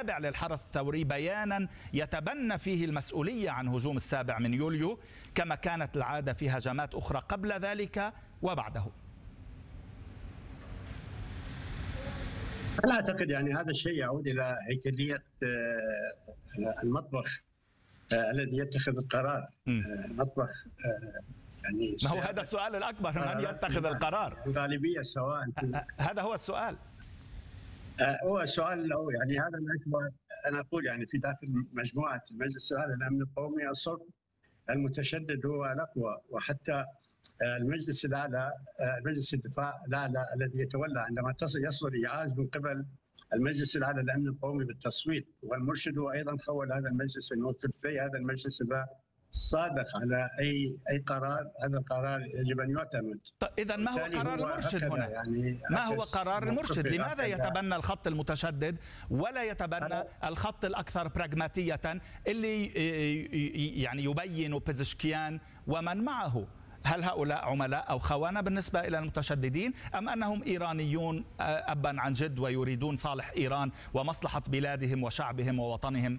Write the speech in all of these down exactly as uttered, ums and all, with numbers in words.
التابع للحرس الثوري بيانا يتبنى فيه المسؤولية عن هجوم السابع من يوليو كما كانت العادة في هجمات أخرى قبل ذلك وبعده؟ أنا أعتقد يعني هذا الشيء يعود إلى هيكلية المطبخ الذي يتخذ القرار. المطبخ يعني ما هو هذا السؤال الأكبر، من يتخذ القرار؟ الغالبية سواء. هذا هو السؤال. هو السؤال يعني هذا الأكبر. أنا أقول يعني في داخل مجموعة المجلس الأعلى للأمن القومي الصوت المتشدد هو الأقوى، وحتى المجلس الأعلى مجلس الدفاع الأعلى الذي يتولى عندما يصدر إيعاز من قبل المجلس الأعلى للأمن القومي بالتصويت، والمرشد هو أيضا حول هذا المجلس أنه ثلثي هذا المجلس إذا صادق على أي أي قرار، هذا القرار يجب أن يعتمد. طيب إذا ما هو قرار المرشد هنا؟ يعني ما هو قرار المرشد؟ لماذا يتبنى الخط المتشدد ولا يتبنى الخط الأكثر براغماتية اللي يعني يبين بيزشكيان ومن معه؟ هل هؤلاء عملاء أو خونة بالنسبة إلى المتشددين، أم أنهم إيرانيون أبا عن جد ويريدون صالح إيران ومصلحة بلادهم وشعبهم ووطنهم؟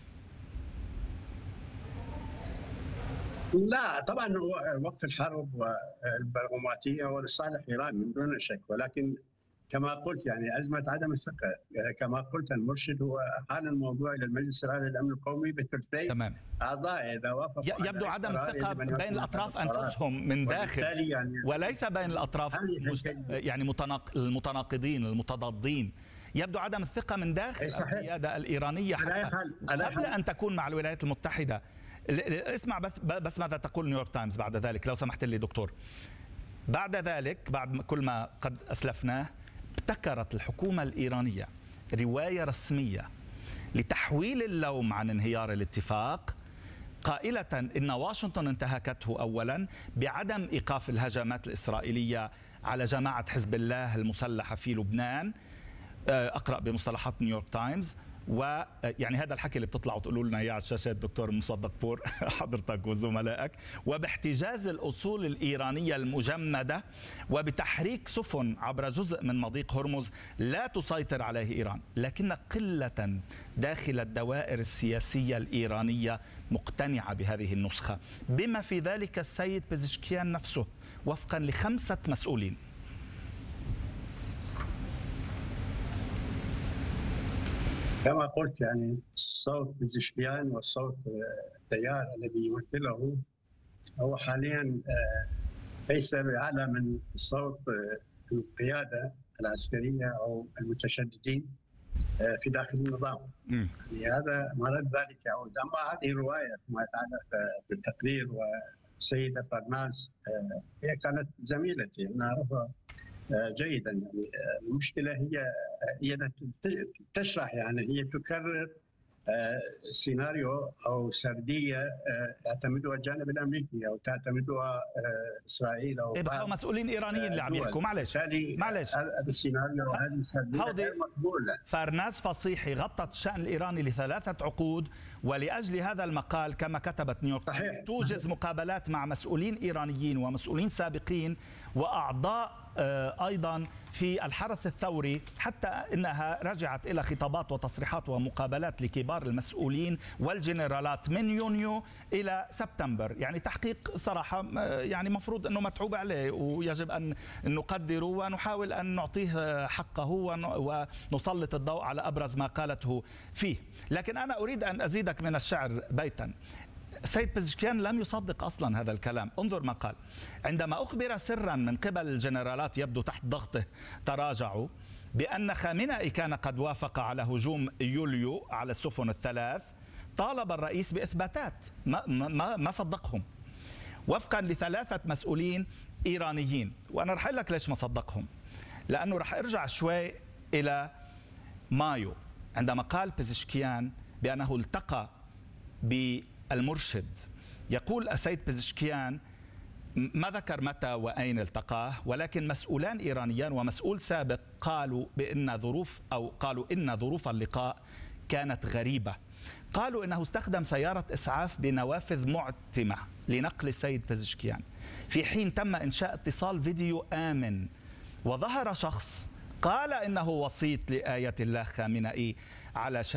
لا طبعا هو وقت الحرب والبرغماتية هو لصالح إيران من دون شك، ولكن كما قلت يعني أزمة عدم الثقة. كما قلت المرشد هو حال الموضوع إلى المجلس الأعلى للأمن القومي بثلثي تمام. أعضاء إذا وافقوا. يبدو عدم الثقة بين الأطراف أنفسهم من داخل يعني وليس بين الأطراف يعني المتناقضين المتضادين. يبدو عدم الثقة من داخل القيادة الإيرانية حتى قبل أن تكون مع الولايات المتحدة. اسمع بس ماذا تقول نيويورك تايمز بعد ذلك لو سمحت لي دكتور. بعد ذلك بعد كل ما قد أسلفناه ابتكرت الحكومة الإيرانية رواية رسمية لتحويل اللوم عن انهيار الاتفاق، قائلة إن واشنطن انتهكته أولا بعدم إيقاف الهجمات الإسرائيلية على جماعة حزب الله المسلحة في لبنان. أقرأ بمصطلحات نيويورك تايمز، ويعني هذا الحكي اللي بتطلعوا تقولوا لنا اياه على الشاشات دكتور مصدق بور حضرتك وزملائك، وباحتجاز الاصول الايرانيه المجمده وبتحريك سفن عبر جزء من مضيق هرمز لا تسيطر عليه ايران، لكن قله داخل الدوائر السياسيه الايرانيه مقتنعه بهذه النسخه، بما في ذلك السيد بيزشكيان نفسه وفقا لخمسه مسؤولين. كما قلت يعني صوت بيزشكيان وصوت التيار الذي يمثله هو حاليا ليس بأعلى من صوت القيادة العسكرية أو المتشددين في داخل النظام. يعني هذا مرد ذلك يعود. أما هذه الرواية ما يتعلق بالتقرير والسيدة فرناز هي كانت زميلتي، أنا أعرفها جيدا. يعني المشكله هي هي تشرح، يعني هي تكرر سيناريو او سرديه يعتمدها الجانب الامريكي او تعتمدها اسرائيل او بس مسؤولين ايرانيين اللي عم يحكوا. معلش معلش هذا السيناريو وهذه السرديه غير مقبوله. فرناز فصيحي غطت الشان الايراني لثلاثه عقود، ولاجل هذا المقال كما كتبت نيويورك تايمز توجز مقابلات مع مسؤولين ايرانيين ومسؤولين سابقين واعضاء أيضا في الحرس الثوري، حتى أنها رجعت إلى خطابات وتصريحات ومقابلات لكبار المسؤولين والجنرالات من يونيو إلى سبتمبر. يعني تحقيق صراحة يعني مفروض أنه متعوب عليه ويجب أن نقدره ونحاول أن نعطيه حقه ونسلط الضوء على أبرز ما قالته فيه. لكن أنا أريد أن أزيدك من الشعر بيتا. سيد بيزشكيان لم يصدق أصلا هذا الكلام. انظر ما قال: عندما أخبر سرا من قبل الجنرالات يبدو تحت ضغطه تراجعوا بأن خامنئي كان قد وافق على هجوم يوليو على السفن الثلاث، طالب الرئيس بإثباتات، ما, ما, ما صدقهم وفقا لثلاثة مسؤولين إيرانيين. وأنا رح أقول لك ليش ما صدقهم، لأنه رح أرجع شوي إلى مايو عندما قال بيزشكيان بأنه التقى ب المرشد. يقول السيد بيزشكيان ما ذكر متى وأين التقاه، ولكن مسؤولان إيرانيان ومسؤول سابق قالوا بأن ظروف أو قالوا إن ظروف اللقاء كانت غريبة. قالوا إنه استخدم سيارة إسعاف بنوافذ معتمة لنقل السيد بيزشكيان، في حين تم إنشاء اتصال فيديو آمن وظهر شخص قال إنه وسيط لآية الله خامنئي على